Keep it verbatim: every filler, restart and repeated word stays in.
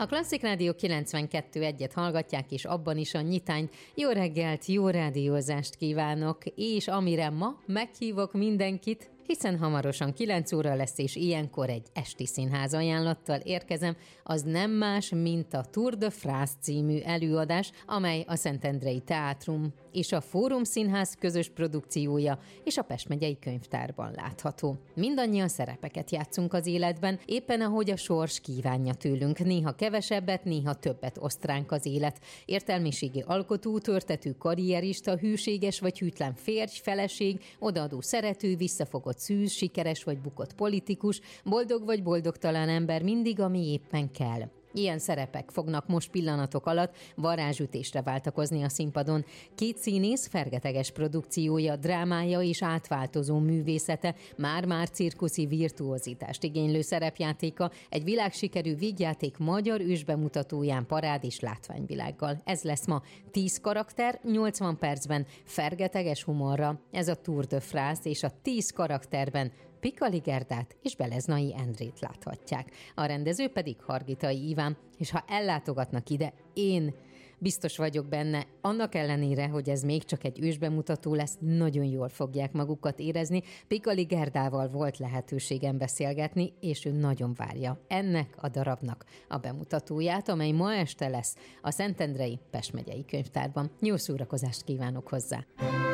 A Klasszik Rádió kilencvenkettő egyet hallgatják, és abban is a nyitányt. Jó reggelt, jó rádiózást kívánok, és amire ma meghívok mindenkit, hiszen hamarosan kilenc óra lesz, és ilyenkor egy esti színház ajánlattal érkezem, az nem más, mint a Tour de France című előadás, amely a Szentendrei Teátrum és a Fórum Színház közös produkciója és a Pest megyei könyvtárban látható. Mindannyian szerepeket játszunk az életben, éppen ahogy a sors kívánja tőlünk. Néha kevesebbet, néha többet oszt ránk az élet. Értelmiségi alkotó, törtető karrierista, hűséges vagy hűtlen férj, feleség, odaadó szerető, visszafogott szűz, sikeres vagy bukott politikus, boldog vagy boldogtalan ember, mindig, ami éppen kell. Ilyen szerepek fognak most pillanatok alatt varázsütésre váltakozni a színpadon. Két színész fergeteges produkciója, drámája és átváltozó művészete, már-már cirkuszi virtuózitást igénylő szerepjátéka, egy világsikerű vígjáték magyar ősbemutatóján parád és látványvilággal. Ez lesz ma tíz karakter, nyolcvan percben fergeteges humorra. Ez a Tour de France, és a tíz karakterben Pikali Gerdát és Beleznai Endrét láthatják. A rendező pedig Hargitai Iván, és ha ellátogatnak ide, én biztos vagyok benne, annak ellenére, hogy ez még csak egy ősbemutató lesz, nagyon jól fogják magukat érezni. Pikali Gerdával volt lehetőségem beszélgetni, és ő nagyon várja ennek a darabnak a bemutatóját, amely ma este lesz a Szentendrei Pest megyei könyvtárban. Jó szórakozást kívánok hozzá!